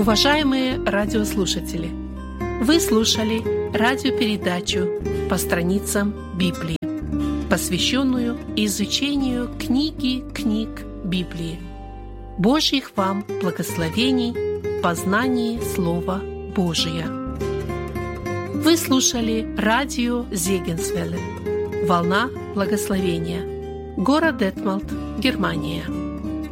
Уважаемые радиослушатели, вы слушали радиопередачу «По страницам Библии», посвященную изучению книг Библии. Божьих вам благословений в познании Слова Божия. Вы слушали радио Зегенсвелле, «Волна благословения», город Детмолд, Германия.